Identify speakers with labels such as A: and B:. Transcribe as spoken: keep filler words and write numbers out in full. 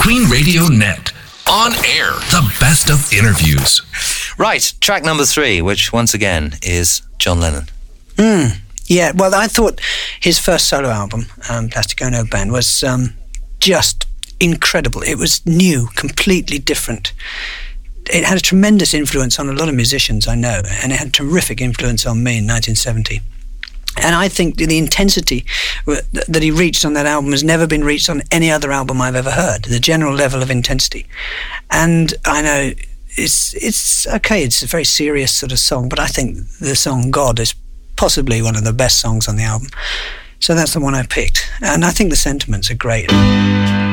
A: Queen Radio Net. On air, the best of interviews.
B: Right, track number three, which once again is John Lennon.
C: Mm, yeah, well, I thought his first solo album, um, Plastic Ono Band, was um, just incredible. It was new, completely different. It had a tremendous influence on a lot of musicians I know, and it had a terrific influence on me in nineteen seventy. And I think the intensity that he reached on that album has never been reached on any other album I've ever heard, the general level of intensity. And I know it's it's okay, it's a very serious sort of song, but I think the song God is possibly one of the best songs on the album. So that's the one I picked. And I think the sentiments are great.